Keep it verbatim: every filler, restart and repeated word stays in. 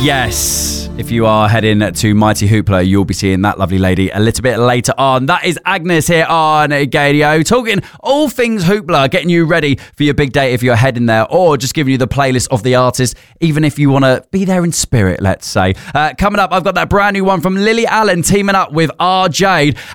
Yes, if you are heading to Mighty Hoopla, you'll be seeing that lovely lady a little bit later on. That is Agnes here on Gadio, talking all things Hoopla, getting you ready for your big day if you're heading there, or just giving you the playlist of the artist, even if you want to be there in spirit, let's say. Uh, coming up, I've got that brand new one from Lily Allen teaming up with R. Jade,